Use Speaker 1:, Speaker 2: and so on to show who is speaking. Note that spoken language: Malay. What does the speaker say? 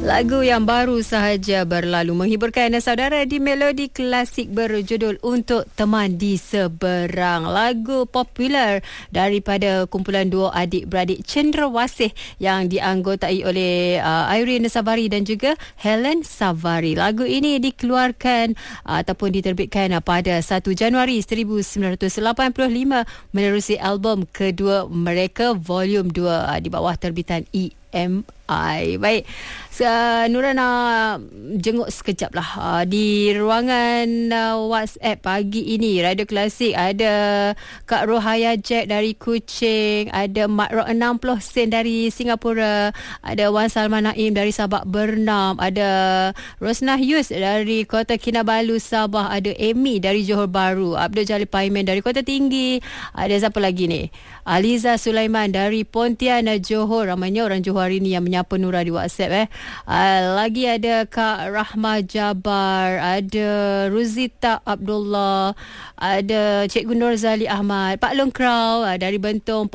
Speaker 1: Lagu yang baru sahaja berlalu menghiburkan anda saudara di melodi klasik berjudul Untuk Teman di Seberang. Lagu popular daripada kumpulan duo adik-beradik Cendrawasih yang dianggotai oleh Irene Savari dan juga Helen Savari. Lagu ini dikeluarkan ataupun diterbitkan pada 1 Januari 1985 menerusi album kedua mereka Volume 2 di bawah terbitan EMI. Baik, Nura nak jenguk sekejap lah di ruangan WhatsApp pagi ini. Radio Klasik ada Kak Rohaya Jack dari Kuching, ada Mat Rock 60 Sen dari Singapura, ada Wan Salman Naim dari Sabak Bernam, ada Rosnah Yus dari Kota Kinabalu Sabah, ada Amy dari Johor Bahru, Abdul Jalil Paiman dari Kota Tinggi, ada siapa lagi ni, Aliza Sulaiman dari Pontianak Johor. Ramainya orang Johor hari ni yang menyapa Nura di WhatsApp. Lagi ada Kak Rahma Jabar, ada Ruzita Abdullah, ada Cikgu Nur Zali Ahmad, Pak Long Krau dari Bentong,